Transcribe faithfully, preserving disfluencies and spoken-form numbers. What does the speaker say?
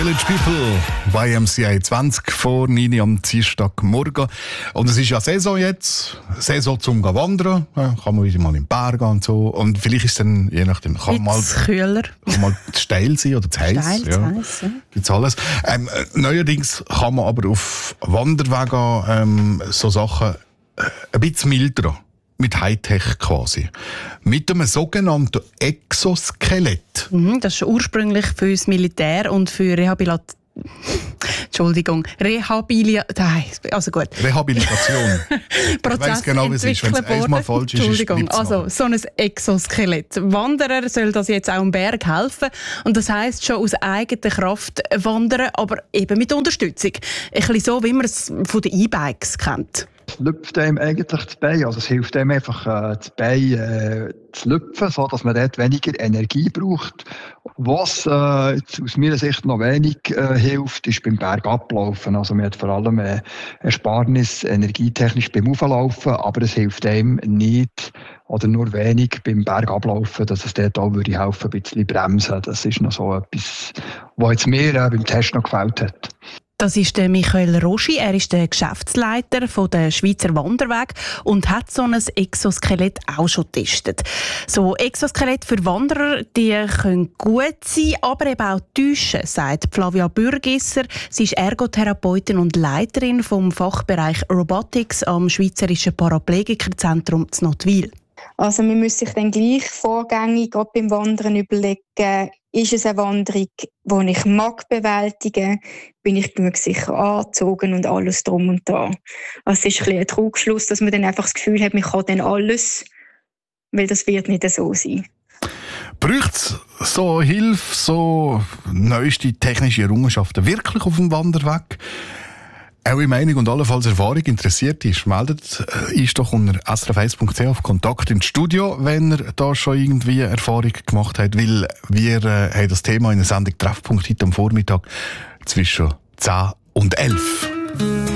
Village People, Y M C A zwanzig vor neun am Dienstagmorgen. Und es ist ja Saison jetzt, Saison zum Wandern, ja, kann man wieder mal in den Berg gehen und so. Und vielleicht ist es dann, je nachdem, kann mal, kühler. Kann mal steil sein oder zu heiß. Steil, ja. zu heiß, ja. Gibt's alles. Ähm, neuerdings kann man aber auf Wanderwegen ähm, so Sachen äh, ein bisschen milder, mit Hightech quasi. Mit einem sogenannten Exoskelett. Mhm, das ist ursprünglich für das Militär und für Rehabilitation. Entschuldigung, Rehabilitation. Also gut. Rehabilitation. Ich weiss genau, wie es ist, wenn es einmal falsch ist. Entschuldigung, ist also so ein Exoskelett. Wanderer soll das jetzt auch am Berg helfen. Und das heisst schon aus eigener Kraft wandern, aber eben mit Unterstützung. Ein bisschen so, wie man es von den E-Bikes kennt. Es lüpft einem eigentlich das Bein, also es hilft einem einfach, äh, das Bein äh, zu lüpfen, sodass man dort weniger Energie braucht. Was äh, jetzt aus meiner Sicht noch wenig äh, hilft, ist beim Bergablaufen. Also man hat vor allem äh, Ersparnis energietechnisch beim Auflaufen, aber es hilft einem nicht oder nur wenig beim Bergablaufen, dass es dort auch würde helfen, ein bisschen bremsen. Das ist noch so etwas, was jetzt mir äh, beim Test noch gefällt hat. Das ist der Michael Roschi. Er ist der Geschäftsleiter von der Schweizer Wanderweg und hat so ein Exoskelett auch schon getestet. So Exoskelett für Wanderer, die können gut sein, aber eben auch täuschen, sagt Flavia Bürgisser. Sie ist Ergotherapeutin und Leiterin vom Fachbereich Robotics am Schweizerischen Paraplegikerzentrum in Nottwil. Also man muss sich dann gleich vorgängig gerade beim Wandern überlegen, ist es eine Wanderung, die ich mag bewältigen, bin ich genug sicher angezogen und alles drum und dran. Also es ist ein bisschen ein Trugschluss, dass man dann einfach das Gefühl hat, man kann dann alles, weil das wird nicht so sein. Braucht es so Hilfe, so neueste technische Errungenschaften wirklich auf dem Wanderweg? Eure Meinung und allenfalls Erfahrung interessiert ist, meldet ist doch unter s r f eins punkt c h auf Kontakt ins Studio, wenn ihr da schon irgendwie Erfahrung gemacht habt, weil wir äh, haben das Thema in der Sendung Treffpunkt heute am Vormittag zwischen zehn und elf.